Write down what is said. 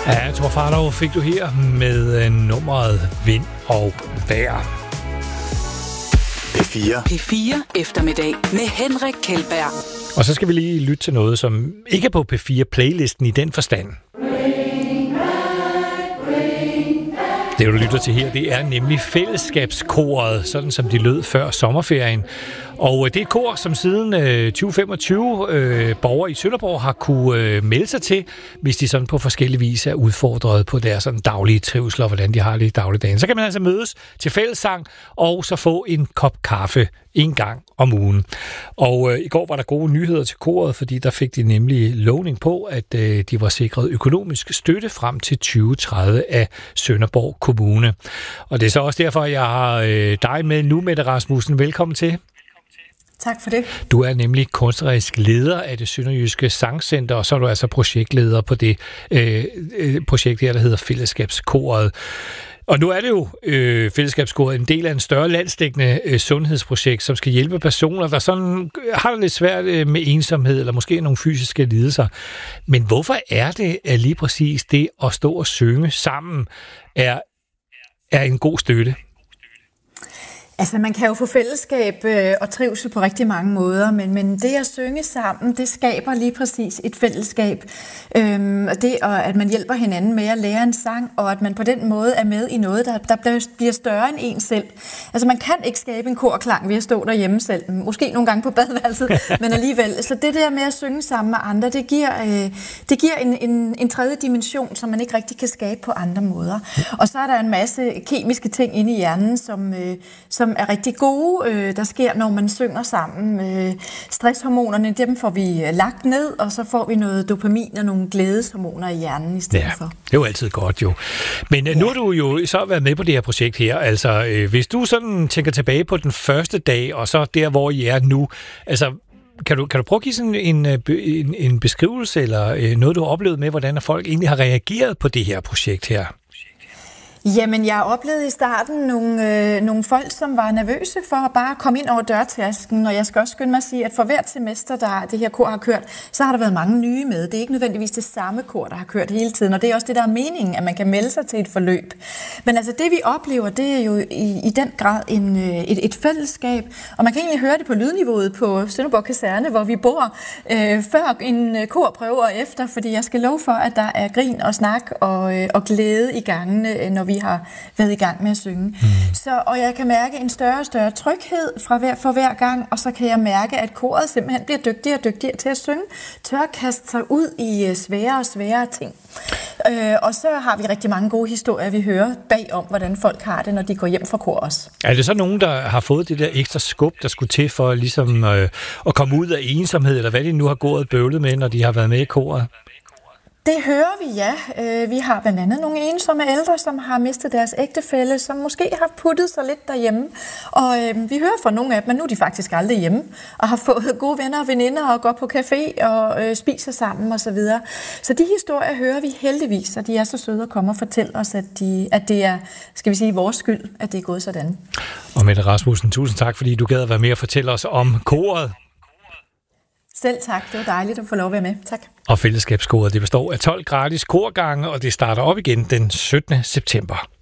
Ja, Thor Farlov fik du her med nummeret Vind og Vejr. P4 eftermiddag med Henrik Kjeldberg. Og så skal vi lige lytte til noget, som ikke er på P4-playlisten i den forstand. Det, du lytter til her, det er nemlig Fællesskabskoret, sådan som de lød før sommerferien. Og det er et kor, som siden 2025 borgere i Sønderborg har kunne melde sig til, hvis de sådan på forskellige vis er udfordret på deres sådan daglige trivsel og hvordan de har det i dagligdagen. Så kan man altså mødes til fællessang og så få en kop kaffe en gang om ugen. Og i går var der gode nyheder til koret, fordi der fik de nemlig lovning på, at de var sikret økonomisk støtte frem til 2030 af Sønderborg Kommune. Og det er så også derfor, jeg har dig med nu, Mette Rasmussen. Velkommen til. Tak for det. Du er nemlig kunstnerisk leder af det Sønderjyske Sangcenter, og så er du altså projektleder på det projekt her, der hedder Fællesskabskoret. Og nu er det jo Fællesskabskoret en del af en større landsdækkende sundhedsprojekt, som skal hjælpe personer, der sådan har det lidt svært med ensomhed, eller måske nogle fysiske lidelser. Men hvorfor er det, at lige præcis det at stå og synge sammen er en god støtte? Altså, man kan jo få fællesskab og trivsel på rigtig mange måder, men det at synge sammen, det skaber lige præcis et fællesskab. Det, at man hjælper hinanden med at lære en sang, og at man på den måde er med i noget, der bliver større end en selv. Altså, man kan ikke skabe en korklang ved at stå derhjemme selv. Måske nogle gange på badeværelset, men alligevel. Så det der med at synge sammen med andre, det giver en tredje dimension, som man ikke rigtig kan skabe på andre måder. Og så er der en masse kemiske ting inde i hjernen, som er rigtig gode, der sker, når man synger sammen. Stresshormonerne, dem får vi lagt ned, og så får vi noget dopamin og nogle glædeshormoner i hjernen i stedet for. Det er jo altid godt, jo. Men nu har du jo så været med på det her projekt her. Altså, hvis du sådan tænker tilbage på den første dag, og så der, hvor I er nu, altså, kan du prøve at give sådan en beskrivelse, eller noget, du har oplevet med, hvordan folk egentlig har reageret på det her projekt her? Jamen, jeg oplevede i starten nogle folk, som var nervøse for at bare komme ind over dørtærsken, og jeg skal også skynde mig at sige, at for hvert semester, der det her kor har kørt, så har der været mange nye med. Det er ikke nødvendigvis det samme kor, der har kørt hele tiden, og det er også det, der er meningen, at man kan melde sig til et forløb. Men altså, det vi oplever, det er jo i den grad et fællesskab, og man kan egentlig høre det på lydniveauet på Sønderborg Kaserne, hvor vi bor, før en kor prøver efter, fordi jeg skal love for, at der er grin og snak og glæde i gangene, når vi har været i gang med at synge. Og jeg kan mærke en større og større tryghed for hver gang, og så kan jeg mærke, at koret simpelthen bliver dygtigere og dygtigere til at synge, tør kaste sig ud i sværere og sværere ting. Og så har vi rigtig mange gode historier, vi hører bagom, hvordan folk har det, når de går hjem fra kor også. Er det så nogen, der har fået det der ekstra skub, der skulle til for ligesom at komme ud af ensomhed, eller hvad de nu har gået og bøvlet med, når de har været med i koret? Det hører vi, ja. Vi har blandt andet nogle ensomme ældre, som har mistet deres ægtefælle, som måske har puttet sig lidt derhjemme. Og vi hører fra nogle af dem, men nu er de faktisk aldrig hjemme, og har fået gode venner og veninder, og går på café og spiser sammen osv. Så de historier hører vi heldigvis, og de er så søde at komme og fortælle os, at det er, skal vi sige, vores skyld, at det er gået sådan. Og Mette Rasmussen, tusind tak, fordi du gad at være med og fortælle os om koret. Selv tak. Det var dejligt at få lov at være med. Tak. Og Fællesskabskoret, det består af 12 gratis korgange, og det starter op igen den 17. september.